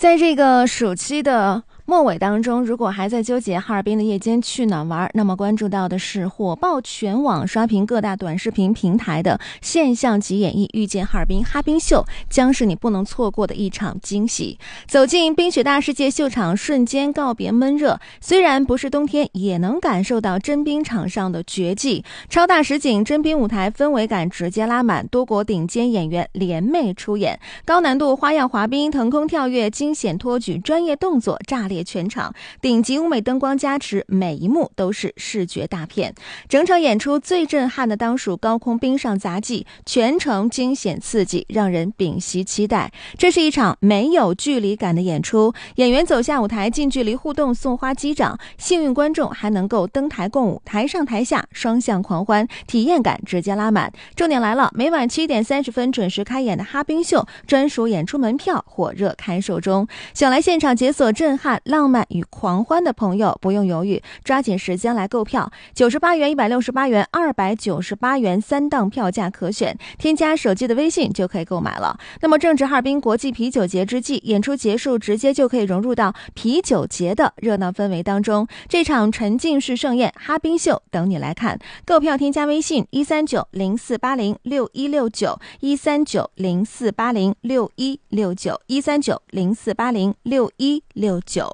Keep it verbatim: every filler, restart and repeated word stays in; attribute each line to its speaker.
Speaker 1: 在这个暑期的末尾当中，如果还在纠结哈尔滨的夜间去哪玩，那么关注到的是火爆全网刷屏各大短视频平台的现象级演绎遇见哈尔滨哈冰秀，将是你不能错过的一场惊喜。走进冰雪大世界秀场，瞬间告别闷热，虽然不是冬天，也能感受到真冰场上的绝技。超大实景真冰舞台氛围感直接拉满，多国顶尖演员联袂出演，高难度花样滑冰、腾空跳跃、惊险托举，专业动作炸裂全场，顶级舞美灯光加持，每一幕都是视觉大片。整场演出最震撼的当属高空冰上杂技，全程惊险刺激，让人屏息期待。这是一场没有距离感的演出，演员走下舞台，近距离互动送花击掌，幸运观众还能够登台共舞，台上台下双向狂欢，体验感直接拉满。重点来了，每晚七点三十分准时开演的哈冰秀专属演出门票火热开售中，想来现场解锁震撼、浪漫与狂欢的朋友不用犹豫，抓紧时间来购票。九十八元、一百六十八元、二百九十八元三档票价可选，添加手机的微信就可以购买了。那么正值哈尔滨国际啤酒节之际，演出结束直接就可以融入到啤酒节的热闹氛围当中，这场沉浸式盛宴哈冰秀等你来看。购票添加微信一三九零四八零六一六九一三九零四八零六一六九一三九零四八零六一六九。